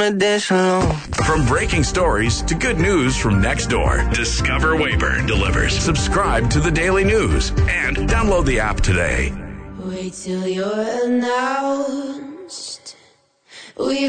wanna dance alone. From breaking stories to good news from next door, Discover Weyburn delivers. Subscribe to the Daily News and download the app today. Wait till you're announced.